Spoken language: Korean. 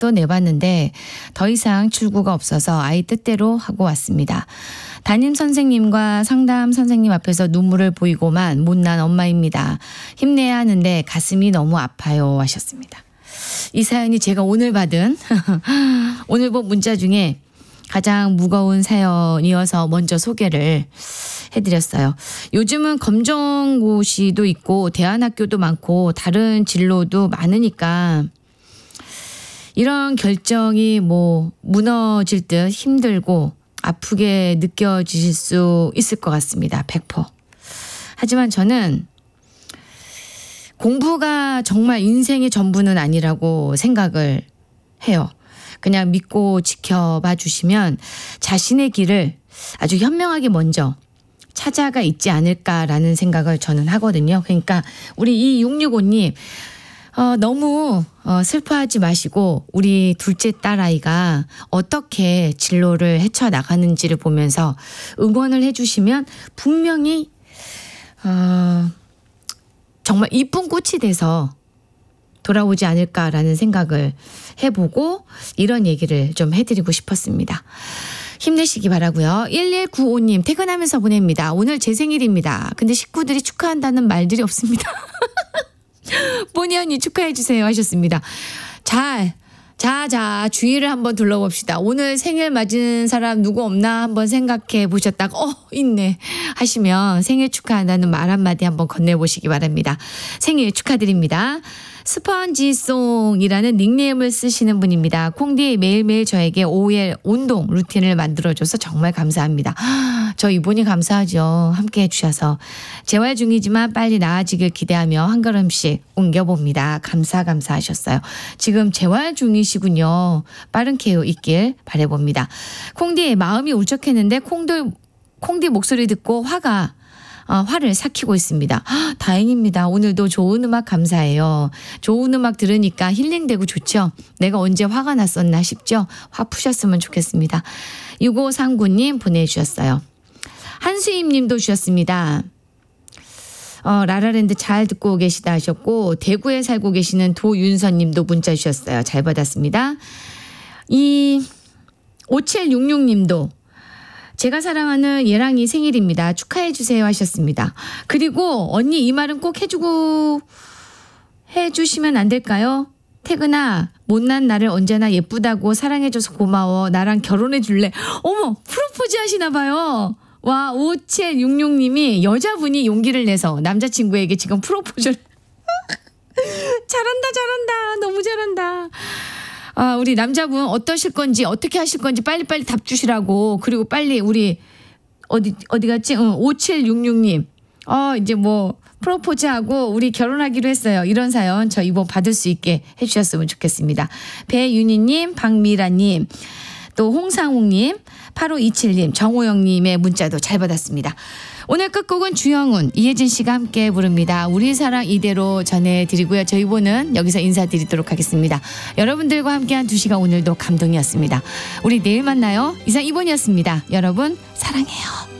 연락도 내봤는데 더 이상 출구가 없어서 아이 뜻대로 하고 왔습니다. 담임 선생님과 상담 선생님 앞에서 눈물을 보이고만 못난 엄마입니다. 힘내야 하는데 가슴이 너무 아파요 하셨습니다. 이 사연이 제가 오늘 받은 오늘 본 문자 중에 가장 무거운 사연이어서 먼저 소개를 해드렸어요. 요즘은 검정고시도 있고 대안학교도 많고 다른 진로도 많으니까 이런 결정이 뭐 무너질 듯 힘들고 아프게 느껴지실 수 있을 것 같습니다. 100%. 하지만 저는 공부가 정말 인생의 전부는 아니라고 생각을 해요. 그냥 믿고 지켜봐 주시면 자신의 길을 아주 현명하게 먼저 찾아가 있지 않을까라는 생각을 저는 하거든요. 그러니까 우리 2665님 너무 슬퍼하지 마시고 우리 둘째 딸아이가 어떻게 진로를 헤쳐나가는지를 보면서 응원을 해주시면 분명히 정말 이쁜 꽃이 돼서 돌아오지 않을까라는 생각을 해보고 이런 얘기를 좀 해드리고 싶었습니다. 힘내시기 바라고요. 1195님 퇴근하면서 보냅니다. 오늘 제 생일입니다. 근데 식구들이 축하한다는 말들이 없습니다. 뽀니 언니 축하해 주세요 하셨습니다. 자 주위를 한번 둘러봅시다. 오늘 생일 맞은 사람 누구 없나 한번 생각해 보셨다가 있네 하시면 생일 축하한다는 말 한마디 한번 건네보시기 바랍니다. 생일 축하드립니다. 스펀지송이라는 닉네임을 쓰시는 분입니다. 콩디 매일매일 저에게 오후에 운동 루틴을 만들어줘서 정말 감사합니다. 저 이분이 감사하죠. 함께 해주셔서 재활 중이지만 빨리 나아지길 기대하며 한 걸음씩 옮겨봅니다. 감사하셨어요. 지금 재활 중이시군요. 빠른 케어 있길 바라봅니다. 콩디의 마음이 울적했는데 콩디 목소리 듣고 화를 삭히고 있습니다. 다행입니다. 오늘도 좋은 음악 감사해요. 좋은 음악 들으니까 힐링되고 좋죠. 내가 언제 화가 났었나 싶죠. 화 푸셨으면 좋겠습니다. 6539님 보내주셨어요. 한수임 님도 주셨습니다. 라라랜드 잘 듣고 계시다 하셨고 대구에 살고 계시는 도윤선 님도 문자 주셨어요. 잘 받았습니다. 5766 님도 제가 사랑하는 예랑이 생일입니다. 축하해 주세요 하셨습니다. 그리고 언니 이 말은 꼭 해주시면 안 될까요? 태근아 못난 나를 언제나 예쁘다고 사랑해줘서 고마워. 나랑 결혼해 줄래? 어머 프로포즈 하시나 봐요. 와 5766님이 여자분이 용기를 내서 남자친구에게 지금 프로포즈를 잘한다 너무 잘한다. 우리 남자분 어떠실 건지 어떻게 하실 건지 빨리빨리 답 주시라고. 그리고 빨리 우리 어디 갔지? 5766님 이제 뭐 프로포즈하고 우리 결혼하기로 했어요. 이런 사연 저 이번 받을 수 있게 해주셨으면 좋겠습니다. 배윤희님, 박미라님, 또 홍상욱님, 8527님, 정호영님의 문자도 잘 받았습니다. 오늘 끝곡은 주영훈, 이혜진 씨가 함께 부릅니다. 우리 사랑 이대로 전해드리고요. 저희 보는 여기서 인사드리도록 하겠습니다. 여러분들과 함께한 2시간 오늘도 감동이었습니다. 우리 내일 만나요. 이상 이본이었습니다. 여러분 사랑해요.